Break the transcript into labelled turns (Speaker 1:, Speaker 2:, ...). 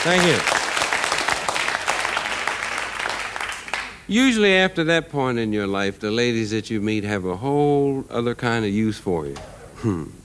Speaker 1: Thank you. Usually after that point in your life, the ladies that you meet have a whole other kind of use for you.